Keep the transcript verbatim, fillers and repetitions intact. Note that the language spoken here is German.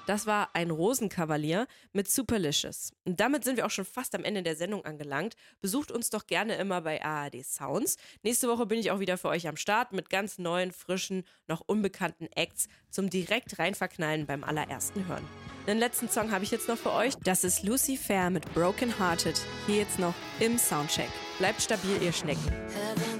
Das war ein Rosenkavalier mit Superlicious. Und damit sind wir auch schon fast am Ende der Sendung angelangt. Besucht uns doch gerne immer bei A R D Sounds. Nächste Woche bin ich auch wieder für euch am Start mit ganz neuen, frischen, noch unbekannten Acts zum direkt reinverknallen beim allerersten Hören. Den letzten Song habe ich jetzt noch für euch. Das ist Lucy Fair mit Broken Hearted. Hier jetzt noch im Soundcheck. Bleibt stabil, ihr Schnecken.